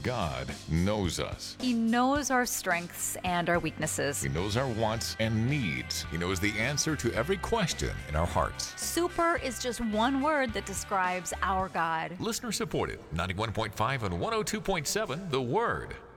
God knows us. He knows our strengths and our weaknesses. He knows our wants and needs. He knows the answer to every question in our hearts. Super is just one word that describes our God. Listener supported, 91.5 and 102.7 The Word.